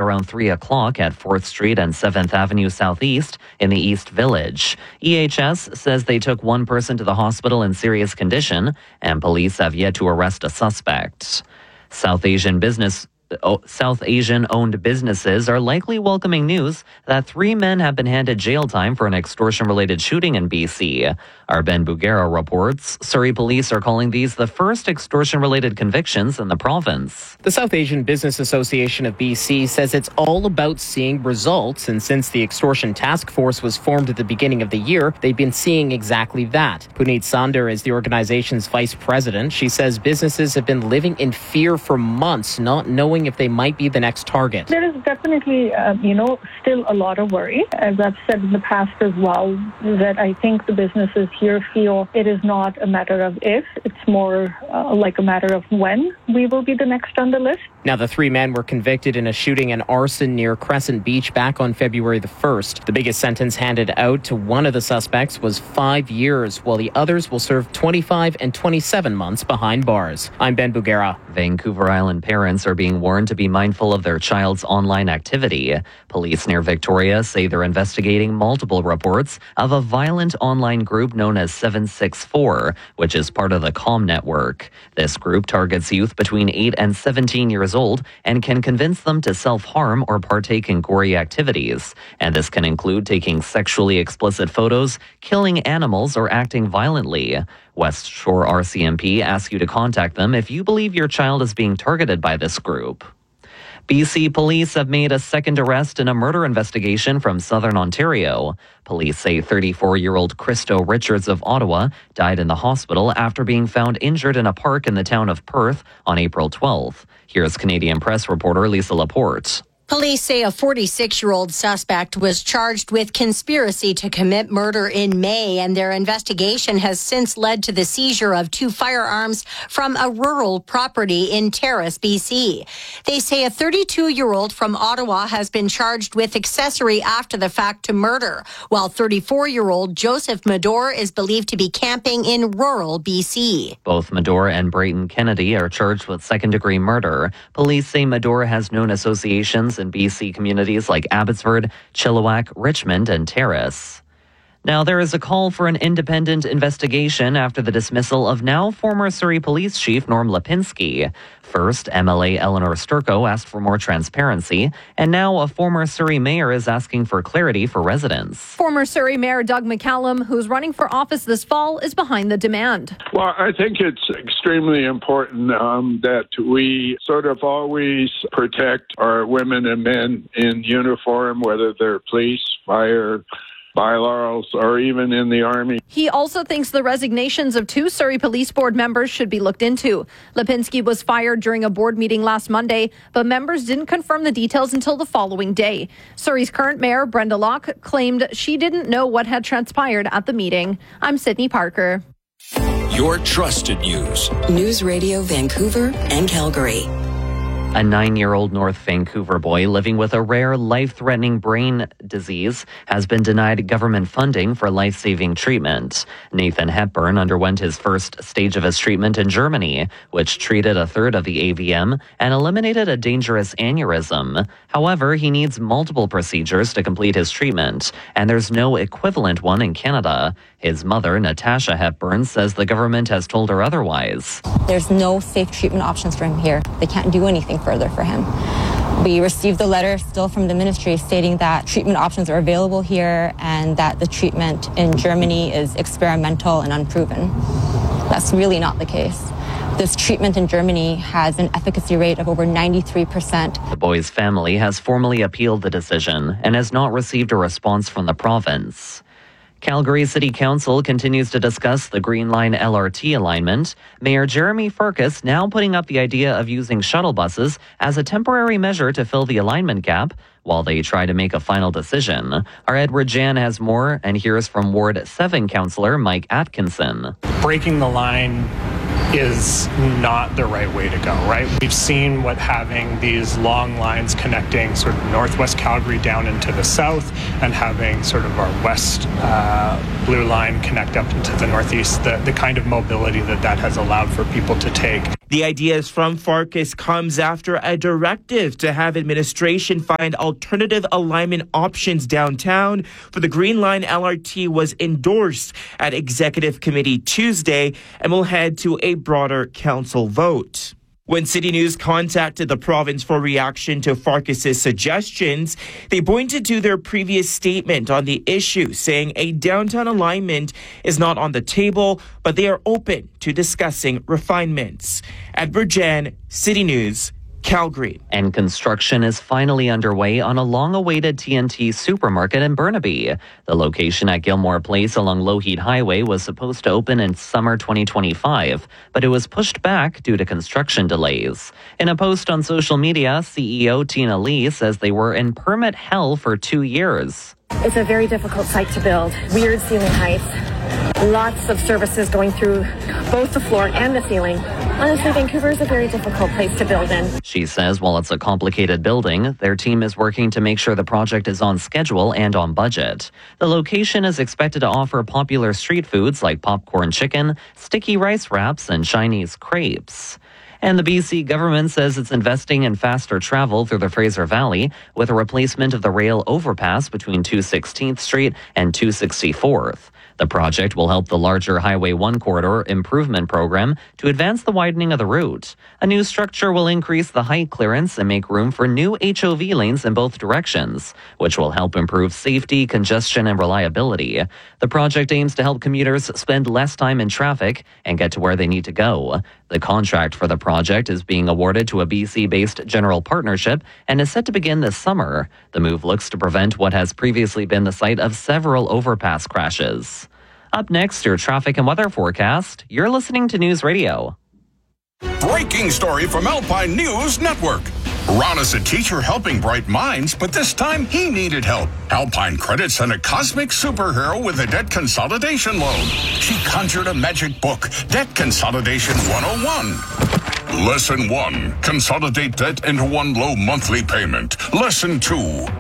around 3 o'clock at 4th Street and 7th Avenue Southeast in the East Village. EHS says they took one person to the hospital in serious condition, and police have yet to arrest a suspect. South Asian-owned businesses are likely welcoming news that 3 men have been handed jail time for an extortion-related shooting in BC. Our Ben Bugera reports Surrey police are calling these the first extortion-related convictions in the province. The South Asian Business Association of BC says it's all about seeing results, and since the extortion task force was formed at the beginning of the year, they've been seeing exactly that. Puneet Sander is the organization's vice president. She says businesses have been living in fear for months, not knowing if they might be the next target. There is definitely, still a lot of worry. As I've said in the past as well, that I think the businesses here feel it is not a matter of if, it's more like a matter of when we will be the next on the list. Now, the 3 men were convicted in a shooting and arson near Crescent Beach back on February the 1st. The biggest sentence handed out to one of the suspects was 5 years, while the others will serve 25 and 27 months behind bars. I'm Ben Bugera. Vancouver Island parents are being warned to be mindful of their child's online activity. Police near Victoria say they're investigating multiple reports of a violent online group known as 764, which is part of the Calm network. This group targets youth between 8 and 17 years old and can convince them to self-harm or partake in gory activities. And this can include taking sexually explicit photos, killing animals, or acting violently. West Shore RCMP asks you to contact them if you believe your child is being targeted by this group. BC police have made a second arrest in a murder investigation from southern Ontario. Police say 34-year-old Christo Richards of Ottawa died in the hospital after being found injured in a park in the town of Perth on April 12th. Here's Canadian Press reporter Lisa Laporte. Police say a 46-year-old suspect was charged with conspiracy to commit murder in May, and their investigation has since led to the seizure of 2 firearms from a rural property in Terrace, BC. They say a 32-year-old from Ottawa has been charged with accessory after the fact to murder, while 34-year-old Joseph Medor is believed to be camping in rural BC. Both Medor and Brayton Kennedy are charged with second-degree murder. Police say Medor has known associations in BC communities like Abbotsford, Chilliwack, Richmond, and Terrace. Now, there is a call for an independent investigation after the dismissal of now former Surrey Police Chief Norm Lipinski. First, MLA Eleanor Sturko asked for more transparency, and now a former Surrey mayor is asking for clarity for residents. Former Surrey Mayor Doug McCallum, who's running for office this fall, is behind the demand. Well, I think it's extremely important that we sort of always protect our women and men in uniform, whether they're police, fire, bylaws, or even in the Army. He also thinks the resignations of 2 Surrey Police Board members should be looked into. Lipinski was fired during a board meeting last Monday, but members didn't confirm the details until the following day. Surrey's current mayor, Brenda Locke, claimed she didn't know what had transpired at the meeting. I'm Sydney Parker. Your trusted news. News Radio Vancouver and Calgary. A 9-year-old North Vancouver boy living with a rare life-threatening brain disease has been denied government funding for life-saving treatment. Nathan Hepburn underwent his first stage of his treatment in Germany, which treated a third of the AVM and eliminated a dangerous aneurysm. However, he needs multiple procedures to complete his treatment, and there's no equivalent one in Canada. His mother, Natasha Hepburn, says the government has told her otherwise. There's no safe treatment options for him here. They can't do anything further for him. We received the letter still from the ministry stating that treatment options are available here and that the treatment in Germany is experimental and unproven. That's really not the case. This treatment in Germany has an efficacy rate of over 93%. The boy's family has formally appealed the decision and has not received a response from the province. Calgary City Council continues to discuss the Green Line LRT alignment. Mayor Jeremy Farkas now putting up the idea of using shuttle buses as a temporary measure to fill the alignment gap while they try to make a final decision. Our Edward Jan has more, and here's from Ward 7 Councillor Mike Atkinson. Breaking the line is not the right way to go, right? We've seen what having these long lines connecting sort of northwest Calgary down into the south and having sort of our west blue line connect up into the northeast, the kind of mobility that has allowed for people to take. The ideas from Farkas comes after a directive to have administration find alternative alignment options downtown for the Green Line LRT was endorsed at Executive Committee Tuesday and will head to a broader council vote. When City News contacted the province for reaction to Farkas' suggestions, they pointed to their previous statement on the issue, saying a downtown alignment is not on the table, but they are open to discussing refinements. Edward Jan, City News, Calgary. And construction is finally underway on a long-awaited TNT supermarket in Burnaby. The location at Gilmore Place along Lougheed Highway was supposed to open in summer 2025, but it was pushed back due to construction delays. In a post on social media, CEO Tina Lee says they were in permit hell for 2 years. It's a very difficult site to build. Weird ceiling heights. Lots of services going through both the floor and the ceiling. Honestly, Vancouver is a very difficult place to build in. She says while it's a complicated building, their team is working to make sure the project is on schedule and on budget. The location is expected to offer popular street foods like popcorn chicken, sticky rice wraps, and Chinese crepes. And the BC government says it's investing in faster travel through the Fraser Valley with a replacement of the rail overpass between 216th Street and 264th. The project will help the larger Highway 1 corridor improvement program to advance the widening of the route. A new structure will increase the height clearance and make room for new HOV lanes in both directions, which will help improve safety, congestion, and reliability. The project aims to help commuters spend less time in traffic and get to where they need to go. The contract for the project is being awarded to a BC-based general partnership and is set to begin this summer. The move looks to prevent what has previously been the site of several overpass crashes. Up next, your traffic and weather forecast. You're listening to News Radio. Breaking story from Alpine News Network. Ron is a teacher helping bright minds, but this time he needed help. Alpine Credit sent a cosmic superhero with a debt consolidation loan. She conjured a magic book, Debt Consolidation 101. Lesson 1, consolidate debt into one low monthly payment. Lesson 2,